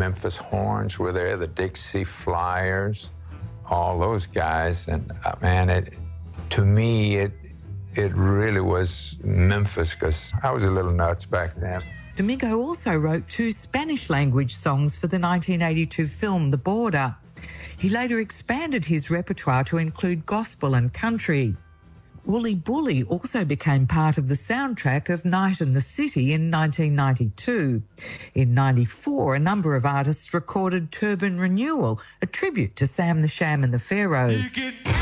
Memphis Horns were there, the Dixie Flyers, all those guys. And man, to me, it really was Memphis, because I was a little nuts back then. Domingo also wrote 2 Spanish-language songs for the 1982 film The Border. He later expanded his repertoire to include gospel and country. Wooly Bully also became part of the soundtrack of Night in the City in 1992. In 94, a number of artists recorded Turban Renewal, a tribute to Sam the Sham and the Pharaohs.